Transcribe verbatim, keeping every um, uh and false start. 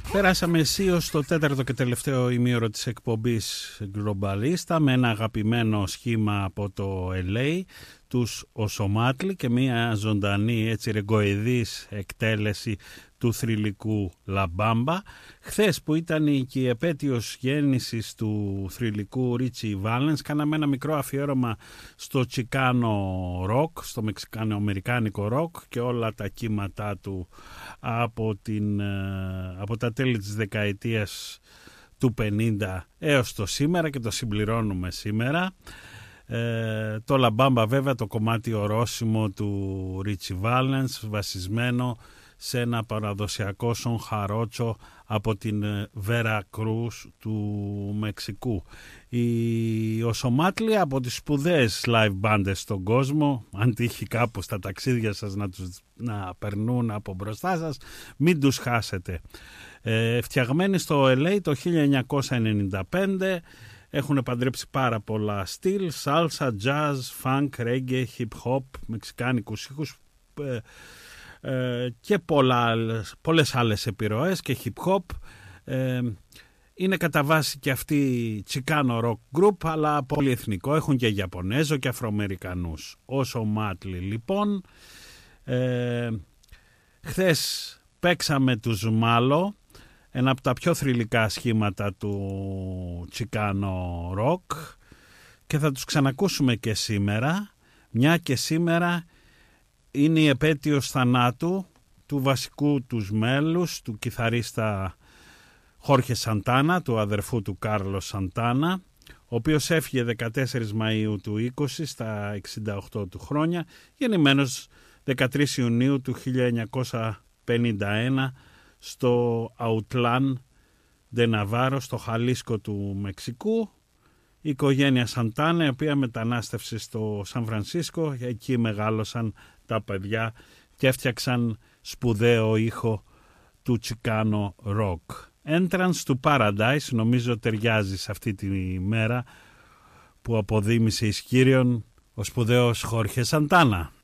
Περάσαμε αισίως στο τέταρτο και τελευταίο ημίωρο της εκπομπής Globalista με ένα αγαπημένο σχήμα από το ελ έι, τους Οσομάτλη, και μια ζωντανή έτσι ρεγκοειδής εκτέλεση του θρυλικού Λαμπάμπα. Χθες που ήταν και η επέτειος γέννησης του θρυλικού Ρίτσι Βάλενς, κάναμε ένα μικρό αφιέρωμα στο τσικάνο ροκ, στο μεξικάνο-αμερικάνικο ροκ και όλα τα κύματά του από, την, από τα τέλη της δεκαετίας του πενήντα έως το σήμερα, και το συμπληρώνουμε σήμερα. Ε, το Λαμπάμπα βέβαια, το κομμάτι ορόσημο του Ρίτσι Βάλενς, βασισμένο σε ένα παραδοσιακό σον χαρότσο από την Βέρα Κρούς του Μεξικού. Οι Οσομάτλοι, από τις σπουδαίες live bands στον κόσμο, αν τύχει κάπου στα ταξίδια σας να, τους, να περνούν από μπροστά σας, μην τους χάσετε. Ε, φτιαγμένοι στο ελ έι το χίλια εννιακόσια ενενήντα πέντε, έχουν παντρέψει πάρα πολλά στυλ, σάλσα, jazz, funk, reggae, hip hop, μεξικάνικους ήχους, ε, ε, και πολλά, πολλές άλλες επιρροές και hip hop. Ε, είναι κατά βάση και αυτή τσικάνο rock group, αλλά πολυεθνικό, έχουν και Ιαπωνέζο και Αφροαμερικανούς. Οσομάτλοι λοιπόν. Ε, χθες παίξαμε τους Μάλο, ένα από τα πιο θρυλικά σχήματα του τσικάνο ροκ, και θα τους ξανακούσουμε και σήμερα, μια και σήμερα είναι η επέτειος θανάτου του βασικού τους μέλους, του κιθαρίστα Χόρχε Σαντάνα, του αδερφού του Κάρλος Σαντάνα, ο οποίος έφυγε δεκατέσσερις Μαΐου του είκοσι στα εξήντα οκτώ του χρόνια, γεννημένος δεκατρείς Ιουνίου του χίλια εννιακόσια πενήντα ένα στο Αουτλάν Ντε Ναβάρο, στο Χαλίσκο του Μεξικού. Η οικογένεια Σαντάνα, η οποία μετανάστευσε στο Σαν Φρανσίσκο, εκεί μεγάλωσαν τα παιδιά και έφτιαξαν σπουδαίο ήχο του τσικάνο ροκ. Entrance to Paradise νομίζω ταιριάζει σε αυτή τη μέρα που αποδήμησε εις Κύριον ο σπουδαίος Χόρχε Σαντάνα.